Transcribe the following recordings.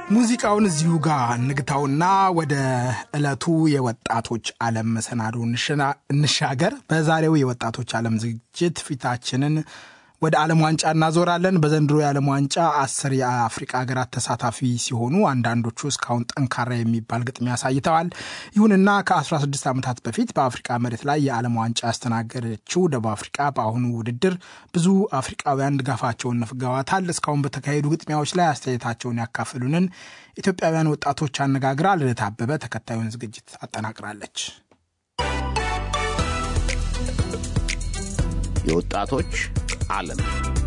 ሙዚቃውን እዚሁ ጋር እንግታውና ወደ ዕለቱ የወጣቶች ዓለም መሰናዶ እንሻገር። በዛሬው የወጣቶች ዓለም ዝግጅት ፊታችንን ወደ ዓለም ዋንጫ እናዞራለን። በዘንድሮ የዓለም ዋንጫ 10 የአፍሪካ ሀገራት ተሳታፊ ሲሆኑ አንዳንዶቹ እስካሁን ጠንካራ የሚባል ግጥሚያ አሳይተዋል። ይሁንና ከ16 ዓመታት በፊት በአፍሪካ መሬት ላይ የዓለም ዋንጫ ያስተናገደችው ደቡብ አፍሪካ በአሁኑ ውድድር ብዙ አፍሪካውያን ድጋፋቸውን ነፍገዋታል። እስካሁን በተካሄዱ ግጥሚያዎች ላይ አስተያየታቸውን ያካፈሉንን ኢትዮጵያውያን ወጣቶች አነጋግራ ልደት አበበ ተከታዩን ዝግጅት አጠናቅራለች። የወጣቶች ዓለም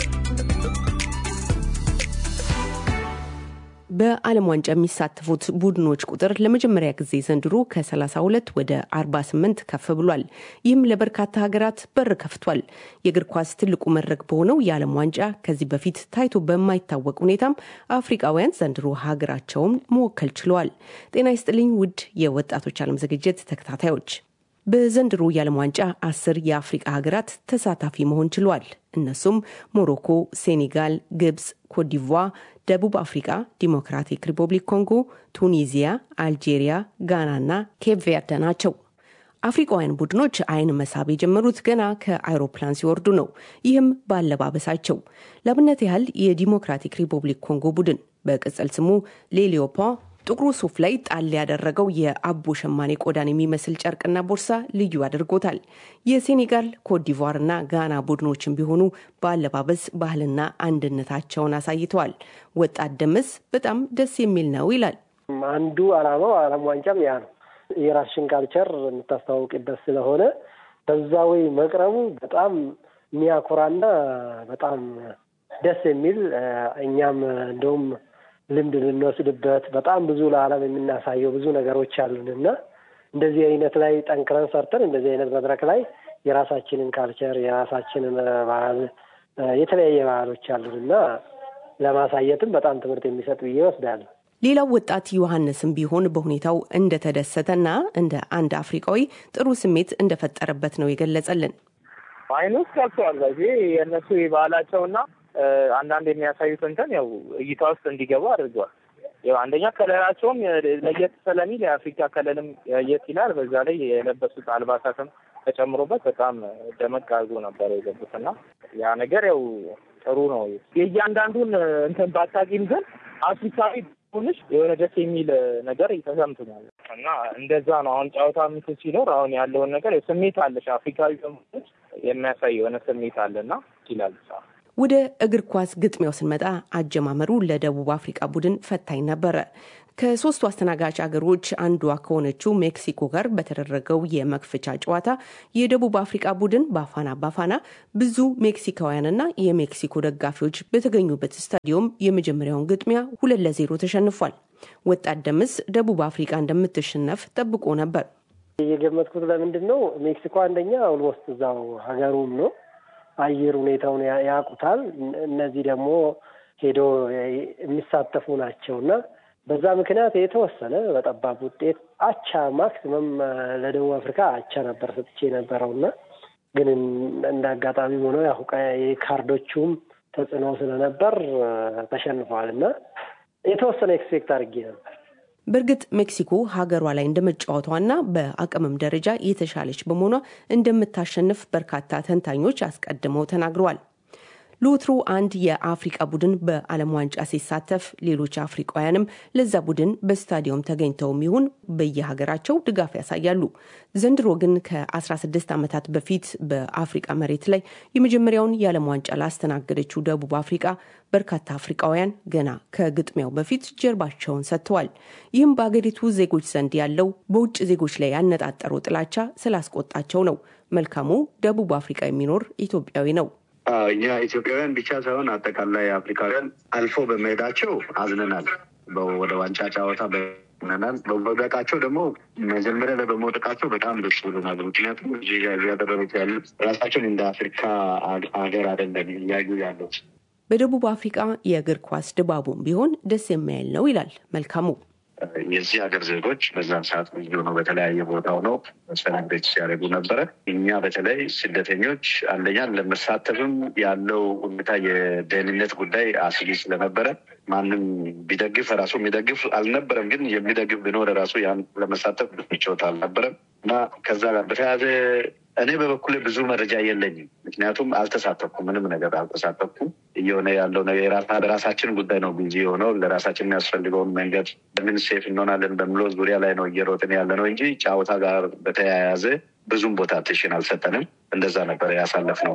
በዓለም ዋንጫ የሚሳተፉት ቡድኖች ቁጥር ለመጀመሪያ ጊዜ ዘንድሮ ከ32 ወደ 48 ከፍ ብሏል። ይህም ለበርካታ ሀገራት በር ከፍቷል። የእግር ኳስ ትልቁ መድረክ በሆነው የዓለም ዋንጫ ከዚህ በፊት ታይቶ በማይታወቅ ሁኔታም አፍሪካውያን ዘንድሮ ሀገራቸውን መወከል ችለዋል። ጤና ይስጥልኝ ውድ የወጣቶች ዓለም ዝግጅት ተከታታዮች። በዘንድሮ የዓለም ዋንጫ 10 የአፍሪካ ሀገራት ተሳታፊ መሆን ችሏል። እነሱም ሞሮኮ፣ ሴኔጋል፣ ግብጽ፣ ኮትዲቯር፣ ደቡብ አፍሪካ፣ ዲሞክራቲክ ሪፐብሊክ ኮንጎ፣ ቱኒዚያ፣ አልጄሪያ፣ ጋናና ኬፕ ቬርደ ናቸው። አፍሪካውያን ቡድኖች አይን መሳብ የጀመሩት ገና ከአውሮፕላን ሲወርዱ ነው። ይህም ባለባበሳቸው። ለአብነት ያህል የዲሞክራቲክ ሪፐብሊክ ኮንጎ ቡድን በቅጽል ስሙ ሌሊዮፓ ጥቁሩ ሱፍ ላይ ጣል ያደረገው የአቦ ሸማኔ ቆዳን የሚመስል ጨርቅና ቦርሳ ልዩ አድርጎታል። የሴኔጋል፣ ኮትዲቯርና ጋና ቡድኖችን ቢሆኑ በአለባበስ ባህልና አንድነታቸውን አሳይተዋል። ወጣት ደምስ በጣም ደስ የሚል ነው ይላል። አንዱ ዓላማው ዓለም ዋንጫም ያ ነው። የራስሽን ካልቸር የምታስተዋውቅበት ስለሆነ በዛ ወይ መቅረቡ በጣም የሚያኮራና በጣም ደስ የሚል እኛም እንደውም ልምድ ልንወስድበት በጣም ብዙ ለዓለም የምናሳየው ብዙ ነገሮች አሉንና እንደዚህ አይነት ላይ ጠንክረን ሰርተን እንደዚህ አይነት መድረክ ላይ የራሳችንን ካልቸር የራሳችንን ባህል የተለያየ ባህሎች አሉንና ለማሳየትም በጣም ትምህርት የሚሰጥ ብዬ እወስዳለሁ። ሌላው ወጣት ዮሐንስም ቢሆን በሁኔታው እንደተደሰተና እንደ አንድ አፍሪካዊ ጥሩ ስሜት እንደፈጠረበት ነው የገለጸልን። አይኑስ ከፍቷል። በዚህ የእነሱ ባህላቸውና አንዳንድ የሚያሳዩት እንትን ያው እይታ ውስጥ እንዲገቡ አድርገዋል። ያው አንደኛ ከለራቸውም ለየት ስለሚል የአፍሪካ ከለልም ለየት ይላል። በዛ ላይ የለበሱት አልባሳትም ተጨምሮበት በጣም ደመቅ አድርጎ ነበር የገቡትና ያ ነገር ያው ጥሩ ነው። የእያንዳንዱን እንትን ባታቂም ግን አፍሪካዊ ሆነሽ የሆነ ደስ የሚል ነገር ተሰምቶኛል እና እንደዛ ነው። አሁን ጨዋታ ምት ሲኖር አሁን ያለውን ነገር ስሜት አለሽ አፍሪካዊ በመሆንሽ የሚያሳይ የሆነ ስሜት አለና ይላል። ወደ እግር ኳስ ግጥሚያው ስንመጣ አጀማመሩ ለደቡብ አፍሪካ ቡድን ፈታኝ ነበረ። ከሶስቱ አስተናጋጅ አገሮች አንዷ ከሆነችው ሜክሲኮ ጋር በተደረገው የመክፈቻ ጨዋታ የደቡብ አፍሪካ ቡድን ባፋና ብዙ ሜክሲካውያንና የሜክሲኮ ደጋፊዎች በተገኙበት ስታዲየም የመጀመሪያውን ግጥሚያ 2-0 ተሸንፏል። ወጣት ደምስ ደቡብ አፍሪካ እንደምትሸነፍ ጠብቆ ነበር። የገመትኩት ለምንድን ነው ሜክሲኮ አንደኛ ኦልሞስት እዛው ሀገሩም ነው አየር ሁኔታውን ያውቁታል። እነዚህ ደግሞ ሄዶ የሚሳተፉ ናቸውና በዛ ምክንያት የተወሰነ በጠባብ ውጤት አቻ ማክሲመም ለደቡብ አፍሪካ አቻ ነበር ሰጥቼ ነበረውና ግን እንዳጋጣሚ ሆኖ ያው የካርዶቹም ተጽዕኖ ስለነበር ተሸንፈዋልና የተወሰነ ኤክስፔክት አድርጌ ነበር። በእርግጥ ሜክሲኮ ሀገሯ ላይ እንደመጫወቷና በአቅምም ደረጃ የተሻለች በመሆኗ እንደምታሸንፍ በርካታ ተንታኞች አስቀድመው ተናግረዋል። ለወትሮ አንድ የአፍሪካ ቡድን በዓለም ዋንጫ ሲሳተፍ ሌሎች አፍሪካውያንም ለዛ ቡድን በስታዲየም ተገኝተውም ይሁን በየሀገራቸው ድጋፍ ያሳያሉ። ዘንድሮ ግን ከ16 ዓመታት በፊት በአፍሪካ መሬት ላይ የመጀመሪያውን የዓለም ዋንጫ ላስተናገደችው ደቡብ አፍሪካ በርካታ አፍሪካውያን ገና ከግጥሚያው በፊት ጀርባቸውን ሰጥተዋል። ይህም በአገሪቱ ዜጎች ዘንድ ያለው በውጭ ዜጎች ላይ ያነጣጠረው ጥላቻ ስላስቆጣቸው ነው። መልካሙ ደቡብ አፍሪካ የሚኖር ኢትዮጵያዊ ነው። እኛ ኢትዮጵያውያን ብቻ ሳይሆን አጠቃላይ አፍሪካውያን አልፎ በመሄዳቸው አዝነናል። ወደ ዋንጫ ጨዋታ በመናል በመውደቃቸው ደግሞ መጀመሪያ ላይ በመውደቃቸው በጣም ደስ ብሎናል። ምክንያቱም እዚህ ያደረጉት ያሉት ራሳቸውን እንደ አፍሪካ ሀገር አይደለም እያዩ ያሉት። በደቡብ አፍሪካ የእግር ኳስ ድባቡም ቢሆን ደስ የሚያል ነው ይላል መልካሙ። የዚህ ሀገር ዜጎች በዛን ሰዓት ብዙ ነው በተለያየ ቦታ ሆነው ሰለብሬት ሲያደርጉ ነበረ። እኛ በተለይ ስደተኞች አንደኛ ለመሳተፍም ያለው ሁኔታ የደህንነት ጉዳይ አስጊ ስለነበረ ማንም ቢደግፍ ራሱ የሚደግፍ አልነበረም። ግን የሚደግፍ ቢኖር ራሱ ያን ለመሳተፍ ምቾት አልነበረም እና ከዛ ጋር በተያያዘ እኔ በበኩሌ ብዙ መረጃ የለኝም። ምክንያቱም አልተሳተፍኩም፣ ምንም ነገር አልተሳተፍኩም። እየሆነ ያለው ነገር በራሳችን ጉዳይ ነው ቢዚ የሆነው። ለራሳችን የሚያስፈልገውን መንገድ በምን ሴፍ እንሆናለን በሚለው ዙሪያ ላይ ነው እየሮጥን ያለ ነው እንጂ ጨዋታ ጋር በተያያዘ ብዙም ቦታ አቴንሽን አልሰጠንም። እንደዛ ነበር ያሳለፍነው።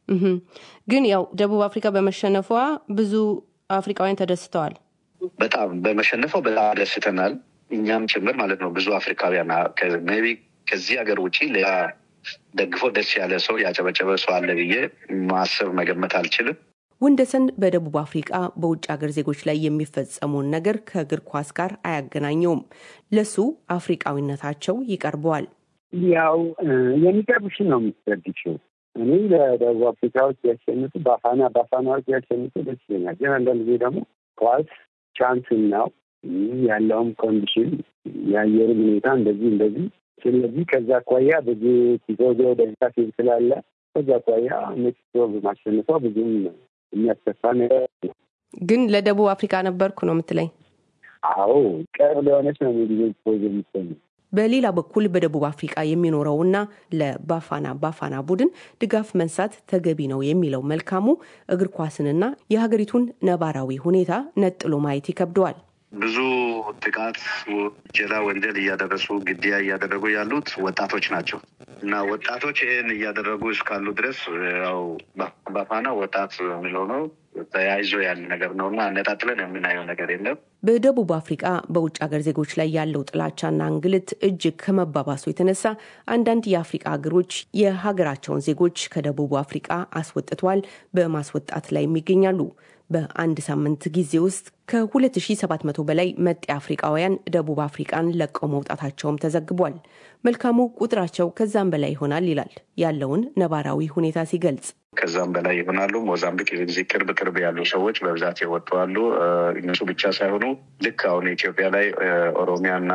ግን ያው ደቡብ አፍሪካ በመሸነፏ ብዙ አፍሪካውያን ተደስተዋል። በጣም በመሸነፏ በጣም ደስተናል፣ እኛም ጭምር ማለት ነው። ብዙ አፍሪካውያን ሜይ ቢ ከዚህ ሀገር ውጭ ሌላ ደግፎ ደስ ያለ ሰው ያጨበጨበ ሰው አለ ብዬ ማሰብ መገመት አልችልም። ወንደሰን በደቡብ አፍሪካ በውጭ ሀገር ዜጎች ላይ የሚፈጸመውን ነገር ከእግር ኳስ ጋር አያገናኘውም። ለሱ አፍሪካዊነታቸው ይቀርበዋል። ያው የሚቀርብሽን ነው የምትደግፊው። እኔ ለደቡብ አፍሪካዎች ያሸንፉ በአፋናዎች ያሸንፉ ደስ ይለኛል። ግን አንዳንድ ጊዜ ደግሞ ኳስ ቻንስ ነው ያለውም ኮንዲሽን የአየሩ ሁኔታ እንደዚህ ስለዚህ ከዛ አኳያ ብዙ ቲዞዞ ደጋፊ ስላለ ከዛ አኳያ ሜክሲኮ በማሸነፏ ብዙም የሚያስከፋ ነገር ግን ለደቡብ አፍሪካ ነበርኩ ነው የምትለኝ? አዎ ቅርብ ለሆነች ነው ጊዜ ፖዝ የሚሰኝ። በሌላ በኩል በደቡብ አፍሪካ የሚኖረውና ለባፋና ቡድን ድጋፍ መንሳት ተገቢ ነው የሚለው መልካሙ እግር ኳስንና የሀገሪቱን ነባራዊ ሁኔታ ነጥሎ ማየት ይከብደዋል። ብዙ ጥቃት፣ ጀላ ወንጀል እያደረሱ ግድያ እያደረጉ ያሉት ወጣቶች ናቸው እና ወጣቶች ይህን እያደረጉ እስካሉ ድረስ ያው ባፋና ወጣት የሚለው ነው ተያይዞ ያለ ነገር ነው እና አነጣጥለን የምናየው ነገር የለም። በደቡብ አፍሪካ በውጭ ሀገር ዜጎች ላይ ያለው ጥላቻና እንግልት እጅግ ከመባባሱ የተነሳ አንዳንድ የአፍሪካ ሀገሮች የሀገራቸውን ዜጎች ከደቡብ አፍሪካ አስወጥተዋል፣ በማስወጣት ላይ ይገኛሉ። በአንድ ሳምንት ጊዜ ውስጥ ከ2700 በላይ መጤ አፍሪካውያን ደቡብ አፍሪካን ለቀው መውጣታቸውም ተዘግቧል። መልካሙ ቁጥራቸው ከዛም በላይ ይሆናል ይላል ያለውን ነባራዊ ሁኔታ ሲገልጽ። ከዛም በላይ ይሆናሉ። ሞዛምቢክ ጊዜ ቅርብ ያሉ ሰዎች በብዛት የወጥተዋሉ። እነሱ ብቻ ሳይሆኑ ልክ አሁን ኢትዮጵያ ላይ ኦሮሚያና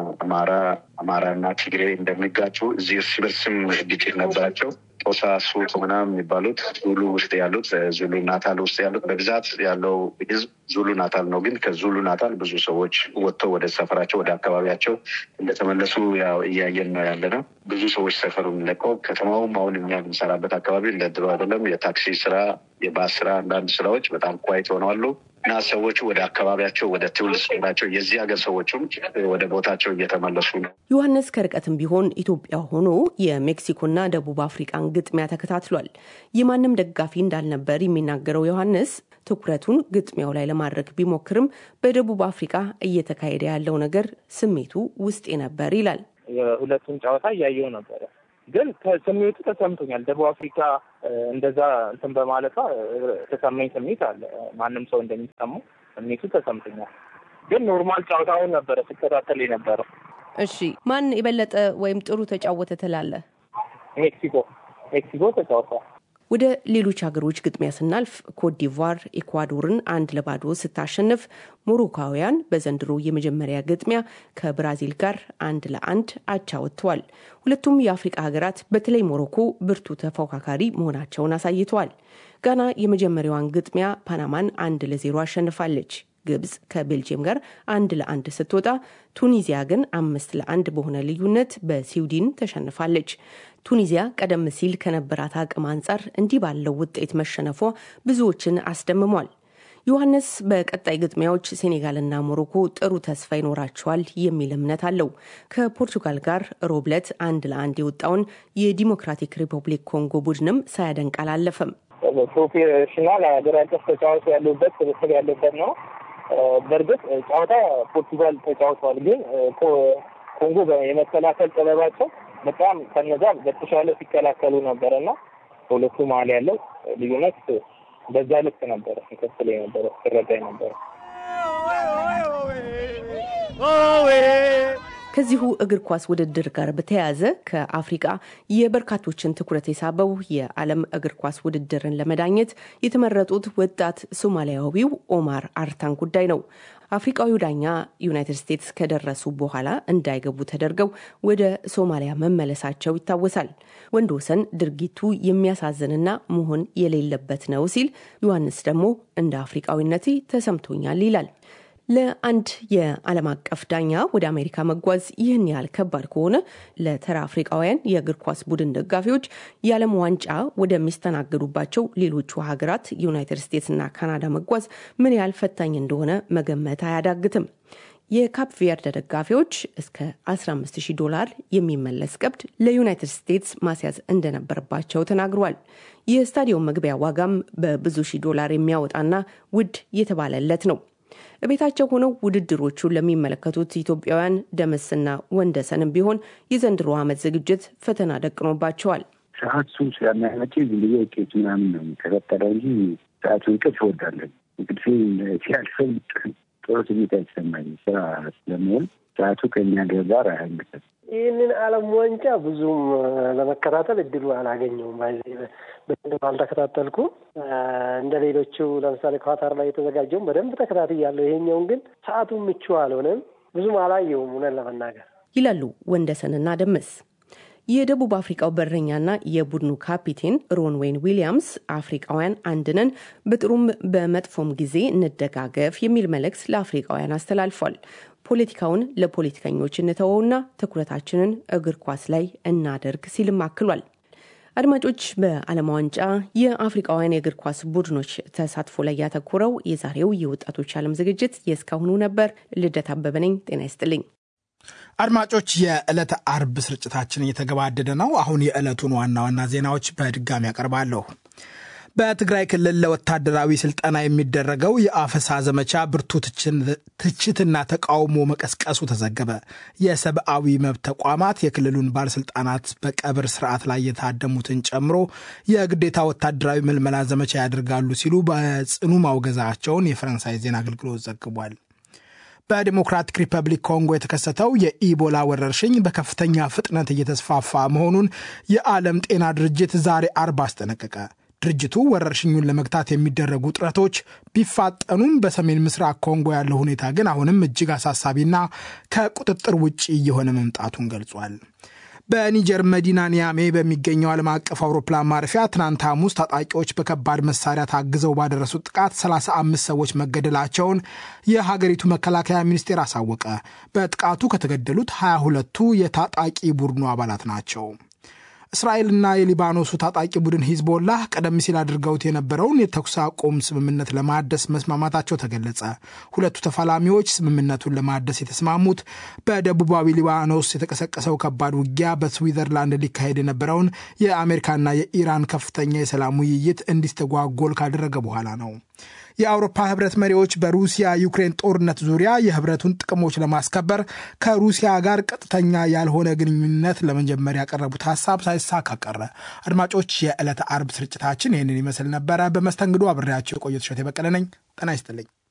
አማራና ትግሬ እንደሚጋጩ እዚህ እርስ በርስም ግጭት ነበራቸው። ጦሳ ሱቅ ምናምን የሚባሉት ዙሉ ውስጥ ያሉት ዙሉ ናታል ውስጥ ያሉት በብዛት ያለው ህዝብ ዙሉ ናታል ነው። ግን ከዙሉ ናታል ብዙ ሰዎች ወጥተው ወደ ሰፈራቸው ወደ አካባቢያቸው እንደተመለሱ ያው እያየን ነው ያለ ነው። ብዙ ሰዎች ሰፈሩን ለቀው ከተማውም አሁን እኛ የምንሰራበት አካባቢ እንደ ድሮ አይደለም። የታክሲ ስራ፣ የባስ ስራ፣ አንዳንድ ስራዎች በጣም ኳይት ሆነዋል እና ሰዎቹ ወደ አካባቢያቸው ወደ ትውልድ ስፍራቸው የዚህ ሀገር ሰዎችም ወደ ቦታቸው እየተመለሱ ነው። ዮሐንስ ከርቀትም ቢሆን ኢትዮጵያ ሆኖ የሜክሲኮና ደቡብ አፍሪካን ግጥሚያ ተከታትሏል። የማንም ደጋፊ እንዳልነበር የሚናገረው ዮሐንስ ትኩረቱን ግጥሚያው ላይ ለማድረግ ቢሞክርም በደቡብ አፍሪካ እየተካሄደ ያለው ነገር ስሜቱ ውስጤ ነበር ይላል። የሁለቱን ጨዋታ እያየው ነበረ፣ ግን ስሜቱ ተሰምቶኛል። ደቡብ አፍሪካ እንደዛ እንትን በማለቷ ተሰማኝ ስሜት አለ። ማንም ሰው እንደሚሰማው ስሜቱ ተሰምቶኛል። ግን ኖርማል ጨዋታውን ነበረ ሲከታተል የነበረው። እሺ፣ ማን የበለጠ ወይም ጥሩ ተጫወተ ትላለህ? ሜክሲኮ ተጫውቷል። ወደ ሌሎች ሀገሮች ግጥሚያ ስናልፍ ኮትዲቯር ኢኳዶርን 1-0 ስታሸንፍ፣ ሞሮካውያን በዘንድሮ የመጀመሪያ ግጥሚያ ከብራዚል ጋር 1-1 አቻ ወጥተዋል። ሁለቱም የአፍሪካ ሀገራት በተለይ ሞሮኮ ብርቱ ተፎካካሪ መሆናቸውን አሳይተዋል። ጋና የመጀመሪያዋን ግጥሚያ ፓናማን 1-0 አሸንፋለች። ግብጽ ከቤልጅየም ጋር 1-1 ስትወጣ፣ ቱኒዚያ ግን 5-1 በሆነ ልዩነት በስዊድን ተሸንፋለች። ቱኒዚያ ቀደም ሲል ከነበራት አቅም አንጻር እንዲህ ባለው ውጤት መሸነፏ ብዙዎችን አስደምሟል። ዮሐንስ በቀጣይ ግጥሚያዎች ሴኔጋልና ሞሮኮ ጥሩ ተስፋ ይኖራቸዋል የሚል እምነት አለው። ከፖርቱጋል ጋር ሮብለት 1-1 የወጣውን የዲሞክራቲክ ሪፐብሊክ ኮንጎ ቡድንም ሳያደንቅ አላለፈም። ፕሮፌሽናል ሀገር አቀፍ ተጫዋች ያሉበት ስብስብ ያለበት ነው። በእርግጥ ጨዋታ ፖርቱጋል ተጫውተዋል፣ ግን ኮንጎ የመከላከል ጥበባቸው በጣም ከነዛ በተሻለ ሲከላከሉ ነበረና ሁለቱ መሀል ያለው ልዩነት በዛ ልክ ነበረ። ሲከፍል ነበረ ሲረዳ ነበረ። ከዚሁ እግር ኳስ ውድድር ጋር በተያያዘ ከአፍሪካ የበርካቶችን ትኩረት የሳበው የዓለም እግር ኳስ ውድድርን ለመዳኘት የተመረጡት ወጣት ሶማሊያዊው ኦማር አርታን ጉዳይ ነው። አፍሪካዊው ዳኛ ዩናይትድ ስቴትስ ከደረሱ በኋላ እንዳይገቡ ተደርገው ወደ ሶማሊያ መመለሳቸው ይታወሳል። ወንድወሰን ድርጊቱ የሚያሳዝንና መሆን የሌለበት ነው ሲል፣ ዮሐንስ ደግሞ እንደ አፍሪካዊነቴ ተሰምቶኛል ይላል። ለአንድ የዓለም አቀፍ ዳኛ ወደ አሜሪካ መጓዝ ይህን ያህል ከባድ ከሆነ ለተራ አፍሪካውያን የእግር ኳስ ቡድን ደጋፊዎች የዓለም ዋንጫ ወደሚስተናገዱባቸው ሌሎቹ ሀገራት ዩናይትድ ስቴትስና ካናዳ መጓዝ ምን ያህል ፈታኝ እንደሆነ መገመት አያዳግትም። የካፕ ቬርደ ደጋፊዎች እስከ $15,000 የሚመለስ ቀብድ ለዩናይትድ ስቴትስ ማስያዝ እንደነበረባቸው ተናግሯል። የስታዲየም መግቢያ ዋጋም በብዙ $1,000 የሚያወጣና ውድ የተባለለት ነው። ቤታቸው ሆነው ውድድሮቹን ለሚመለከቱት ኢትዮጵያውያን ደመስና ወንደሰንም ቢሆን የዘንድሮ ዓመት ዝግጅት ፈተና ደቅኖባቸዋል። ሰዓቱ ስለማይመጪ ብዬ ቄት ምናምን ነው የሚከታተለው እንጂ ሰዓቱ እንቅልፍ እወዳለሁ። እንቅልፍ ሲያልፈው ጥሩ ስሜት አይሰማኝም። ስራ ስለሚሆን ሰዓቱ ከኛ ጋር አያንግትም። ይህንን ዓለም ዋንጫ ብዙም ለመከታተል እድሉ አላገኘውም። በደንብ አልተከታተልኩም። እንደ ሌሎቹ ለምሳሌ ኳታር ላይ የተዘጋጀውን በደንብ ተከታትያለሁ። ይሄኛውን ግን ሰዓቱ ምቹ አልሆነም፣ ብዙም አላየውም እውነት ለመናገር ይላሉ ወንደሰንና ደምስ። የደቡብ አፍሪካው በረኛና የቡድኑ ካፒቴን ሮን ዌይን ዊሊያምስ አፍሪካውያን አንድነን በጥሩም በመጥፎም ጊዜ እንደጋገፍ የሚል መልእክት ለአፍሪካውያን አስተላልፏል። ፖለቲካውን ለፖለቲከኞች እንተወውና ትኩረታችንን እግር ኳስ ላይ እናደርግ ሲልም አክሏል። አድማጮች፣ በዓለም ዋንጫ የአፍሪካውያን የእግር ኳስ ቡድኖች ተሳትፎ ላይ ያተኮረው የዛሬው የወጣቶች ዓለም ዝግጅት የእስካሁኑ ነበር። ልደት አበበ ነኝ። ጤና ይስጥልኝ። አድማጮች፣ የዕለተ አርብ ስርጭታችን እየተገባደደ ነው። አሁን የዕለቱን ዋና ዋና ዜናዎች በድጋሚ ያቀርባለሁ። በትግራይ ክልል ለወታደራዊ ስልጠና የሚደረገው የአፈሳ ዘመቻ ብርቱ ትችትና ተቃውሞ መቀስቀሱ ተዘገበ። የሰብአዊ መብት ተቋማት የክልሉን ባለስልጣናት በቀብር ስርዓት ላይ የታደሙትን ጨምሮ የግዴታ ወታደራዊ ምልመላ ዘመቻ ያደርጋሉ ሲሉ በጽኑ ማውገዛቸውን የፈረንሳይ ዜና አገልግሎት ዘግቧል። በዲሞክራቲክ ሪፐብሊክ ኮንጎ የተከሰተው የኢቦላ ወረርሽኝ በከፍተኛ ፍጥነት እየተስፋፋ መሆኑን የዓለም ጤና ድርጅት ዛሬ አርብ አስጠነቀቀ። ድርጅቱ ወረርሽኙን ለመግታት የሚደረጉ ጥረቶች ቢፋጠኑም በሰሜን ምስራቅ ኮንጎ ያለው ሁኔታ ግን አሁንም እጅግ አሳሳቢና ከቁጥጥር ውጭ እየሆነ መምጣቱን ገልጿል። በኒጀር መዲና ኒያሜ በሚገኘው ዓለም አቀፍ አውሮፕላን ማረፊያ ትናንት ሐሙስ ታጣቂዎች በከባድ መሳሪያ ታግዘው ባደረሱት ጥቃት 35 ሰዎች መገደላቸውን የሀገሪቱ መከላከያ ሚኒስቴር አሳወቀ። በጥቃቱ ከተገደሉት 22ቱ የታጣቂ ቡድኑ አባላት ናቸው። እስራኤልና የሊባኖሱ ታጣቂ ቡድን ሂዝቦላህ ቀደም ሲል አድርገውት የነበረውን የተኩስ አቁም ስምምነት ለማደስ መስማማታቸው ተገለጸ። ሁለቱ ተፋላሚዎች ስምምነቱን ለማደስ የተስማሙት በደቡባዊ ሊባኖስ የተቀሰቀሰው ከባድ ውጊያ በስዊዘርላንድ ሊካሄድ የነበረውን የአሜሪካና የኢራን ከፍተኛ የሰላም ውይይት እንዲስተጓጎል ካደረገ በኋላ ነው። የአውሮፓ ህብረት መሪዎች በሩሲያ ዩክሬን ጦርነት ዙሪያ የህብረቱን ጥቅሞች ለማስከበር ከሩሲያ ጋር ቀጥተኛ ያልሆነ ግንኙነት ለመጀመር ያቀረቡት ሐሳብ ሳይሳካ ቀረ። አድማጮች፣ የዕለተ አርብ ስርጭታችን ይህንን ይመስል ነበረ። በመስተንግዶ አብሬያቸው የቆየሁት እሸቴ በቀለ ነኝ። ጤና ይስጥልኝ።